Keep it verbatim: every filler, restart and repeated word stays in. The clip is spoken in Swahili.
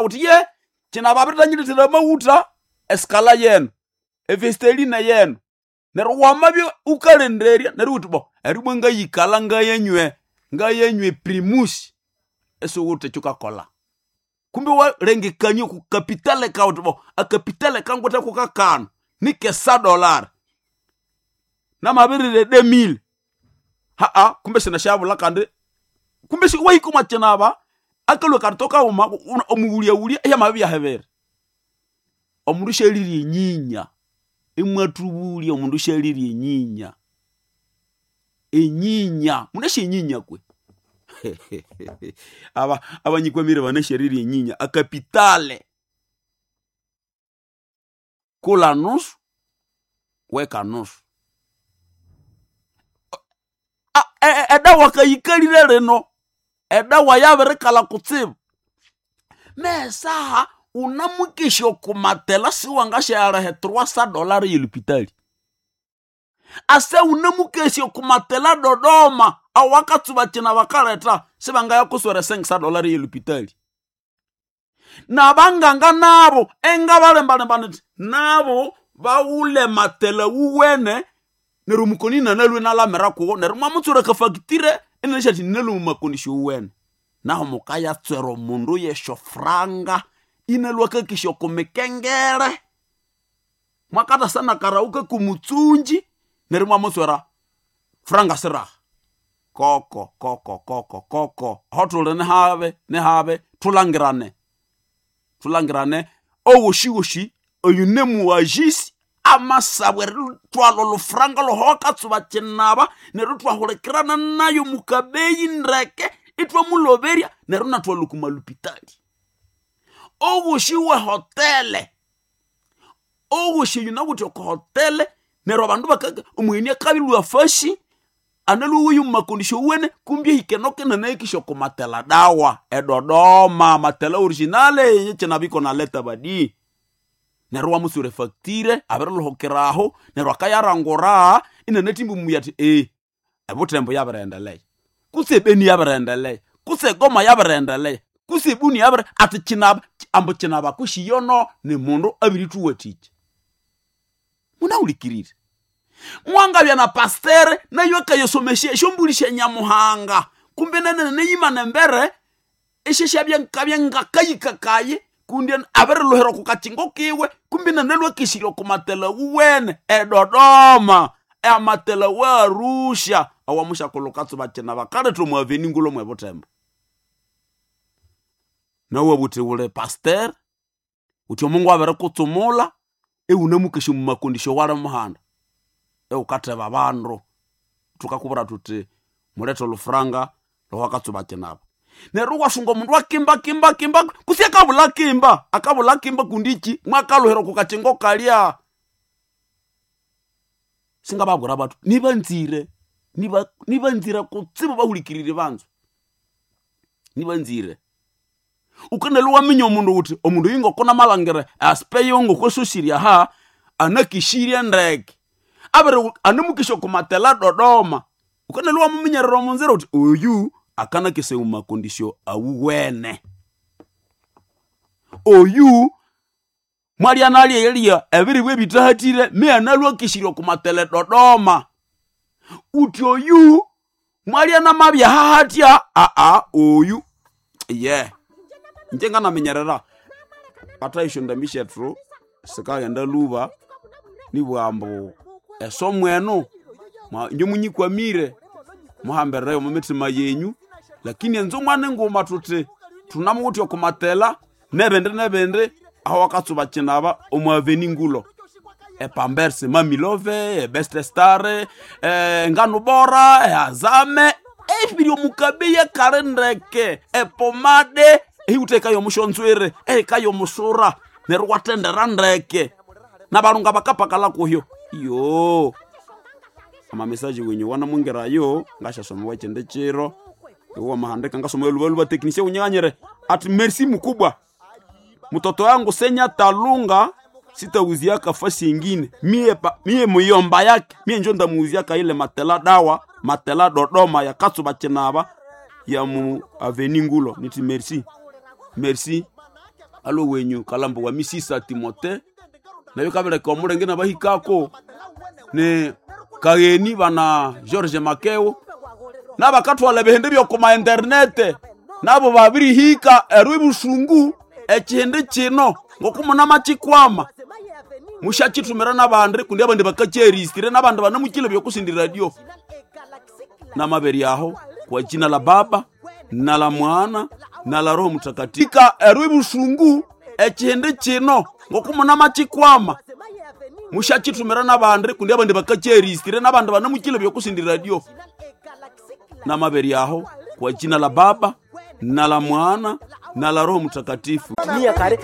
utiye china babita nyilitira mauta eskala yenu evesteline yenu nero wamabyo ukalenderia nero utibo eribwe nga yikala nga yenywe nga yenywe primus eso wote chuka kola kumbe wa rengi kanyo ku kapitale ka utibo a kapitale kango ta ku kakano ni kesa dollar na mabiri de mille ha a kumbe sina shabu la kande kumbe si wa hikuma chenaba akalo kartoka uma omuwulia wulia ya mabi ya hebere omundu sheliri nyinya imwatubuli omundu sheliri nyinya enyinya muneshe nyinya kwe aba abanyikwemire banesheriri nyinya a kapitale kula nusu weka nusu edawa kayikalire reno edawa yabere kala kutsibu mesa unamukisho kumatela siwangasha yarahe trois cents dollars yelupitali ase unamukisho kumatela Dodoma awakatsuba china bakaleta sibanga yakuswere cinq cents dollars yelupitali na banganga nabo enga balembalemba nabo baule matela uwene nerumukoni na nalwe na la merako neruma mutsura ka facture eneshati nelu makonisho uwene naho mukaya tsero mundu yesho franga inelwa ka kisho komekengere makata sana karauka kumutsunji neruma mutsura franga sira koko koko koko koko hotule ne have ne have tulangirane tulangirane owoshi woshi oyunemu wajisi amasabwe twalo lo franga lo hoka tsuba chenaba nerutwa holekirana nayo mukabeyi ndreke itwa muloberia neruna twalo kumalupitali owoshi we hotele owoshi yunabuti ko hotele nero bandu bakaga umuhini kabilu afashi analu uyu makondisho wene kumbie hikenoke na naikisho kumatela dawa edodoma matela originale yeche nabiko na leta badi nero wamusure facture aberlo hokeraho nero akayarangora ina netimbu muyati eh abotembo yaberendele kuse beni yaberendele kuse goma yaberendele kuse buni yaber atchinaba ambo chinaba kushiyono ne mundu abiritu wetiche muna ulikirire mwanga bya na pastere na yoka yosomeshe shombulishe nyamuhanga kumbe nene ne yimana mbere eshesha bya nkabya ngakayika kaye kundi abere lohero kukachingo kiwe kumbe nene lwa kishiro kumatela uwene edodoma e matela wa Arusha awamusha kolokatso bachena bakare to mwaveni ngulo mwe botembo na wabuti ule pasteur uti Mungu abere kutsumula e unamukisha mu makondisho wala muhanda e ukate babandro tukakubura tuti muleto lufranga lo wakatsuba chenaba neru washungo mundu wakimba kimba kimba kusieka bula kimba akabula kimba kundichi mwakalohero kukachengo kalia singa bagura batu nibanzire niba nibanzira kutsiba bahulikirire banzu nibanzire ukanelwa minyo mundu uti omundu yingo kona malangere aspeyo ngo kosushiria ha anakishiria ndeke abere anamukisho kumatela Dodoma ukanelwa muminyerero munzero uti oyu akana kise umakondisho awuwene oyu mwali anali elia ebiri bwe bitahatire me analwa kishiro kumatele Dodoma uti oyu mwali anamabya hahatia a a oyu yeah njenga na menyerera pata ishonda mishetro sika yenda luba ni bwambo esomweno ma nyomunyikwa mire muhambere mu mitima yenyu lakini enzo mwane ngoma tuti tunamuti okumatela nebende nebende aho wakatsuba chinaba omwaveni ngulo e pamberse mamilove e best star e ngano bora e azame e video mukabe ya karendeke e pomade e uteka yo mushonzwere e kayo musura nerwatendera ndeke nabarunga bakapakala kuhyo yo ama message wenyu wana mungera yo ngasha somo wachende chiro uwa mahandeka ngasomo lubaluba technicien unyanyere at merci mkubwa mtoto wangu senya talunga sitauzia kafasi nyingine mie pa, mie muyomba yake mie njo ndamuuzia ka ile matela dawa matela Dodoma ya katsuba chenaba ya mu aveni ngulo niti merci merci alo wenyu kalambo wa misisa Timote na yukabele kwa mulenge na bahikako ne kageni bana George Makeo na bakatwala behende byo kuma internet nabo babiri hika erwi busungu ekihende kino ngokumuna machikwama mushachitumira nabandi kundi abandi bakacheristire nabandi banamukile byo kusindira radio na maberi yaho kwa jina la Baba na la Mwana na la Roho Mtakatifu erwi busungu ekihende kino ngokumuna machikwama mushachitumira nabandi kundi abandi bakacheristire nabandi banamukile byo kusindira radio na maberi yaho kwa jina la Baba na la Mwana na la Roho Mtakatifu.